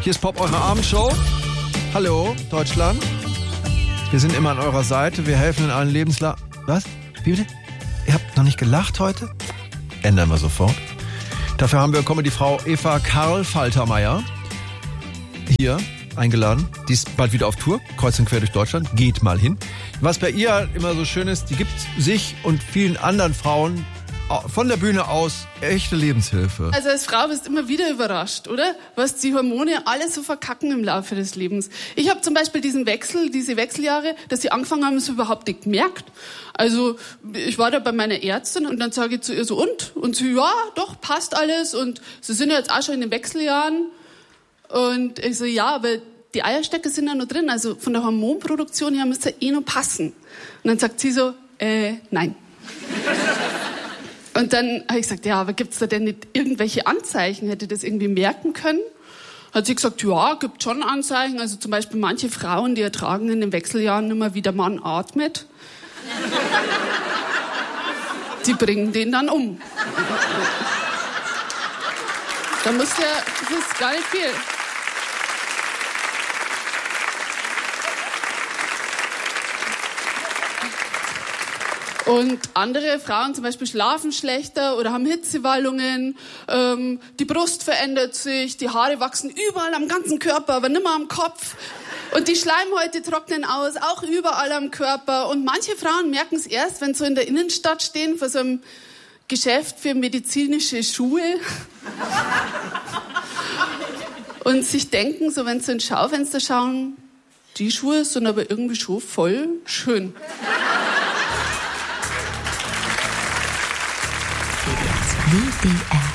Hier ist Pop, eure Abendshow. Hallo, Deutschland. Wir sind immer an eurer Seite. Wir helfen in allen Lebenslagen. Was? Wie bitte? Ihr habt noch nicht gelacht heute? Ändern wir sofort. Dafür haben wir Comedy-Frau Eva Karl Faltermeier hier eingeladen. Die ist bald wieder auf Tour, kreuz und quer durch Deutschland. Geht mal hin. Was bei ihr immer so schön ist, die gibt sich und vielen anderen Frauen von der Bühne aus echte Lebenshilfe. Also als Frau bist du immer wieder überrascht, oder? Was die Hormone alle so verkacken im Laufe des Lebens. Ich habe zum Beispiel diese Wechseljahre, dass sie angefangen haben, es überhaupt nicht gemerkt. Also ich war da bei meiner Ärztin und dann sage ich zu ihr so, und sie, ja, doch, passt alles und sie sind ja jetzt auch schon in den Wechseljahren. Und ich so, ja, aber die Eierstöcke sind ja noch drin, also von der Hormonproduktion her müsste eh noch passen. Und dann sagt sie so, nein. Und dann habe ich gesagt, ja, aber gibt's da denn nicht irgendwelche Anzeichen? Hätte das irgendwie merken können? Hat sie gesagt, ja, gibt schon Anzeichen. Also zum Beispiel manche Frauen, die ertragen in den Wechseljahren immer, wie der Mann atmet. Die bringen den dann um. Da muss das ist gar nicht viel. Und andere Frauen zum Beispiel schlafen schlechter oder haben Hitzewallungen, die Brust verändert sich, die Haare wachsen überall am ganzen Körper, aber nimmer am Kopf. Und die Schleimhäute trocknen aus, auch überall am Körper. Und manche Frauen merken es erst, wenn sie so in der Innenstadt stehen, vor so einem Geschäft für medizinische Schuhe. Und sich denken, so wenn sie ins Schaufenster schauen, die Schuhe sind aber irgendwie schon voll schön. WDR